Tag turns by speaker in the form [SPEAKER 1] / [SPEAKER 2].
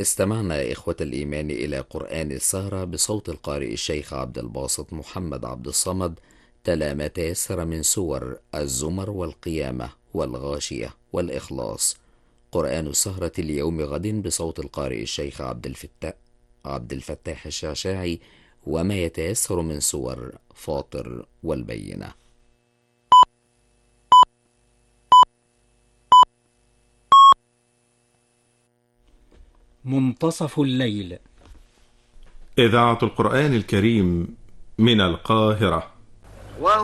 [SPEAKER 1] استمعنا إخوة الإيمان إلى قرآن السهرة بصوت القارئ الشيخ عبد الباسط محمد عبد الصمد، تلا ما تيسر من سور الزمر والقيامة والغاشية والإخلاص. قرآن السهرة اليوم غد بصوت القارئ الشيخ عبد الفتاح الشعشاعي، وما يتيسر من سور فاطر والبينة.
[SPEAKER 2] منتصف الليل.
[SPEAKER 3] إذاعة القرآن الكريم من القاهرة.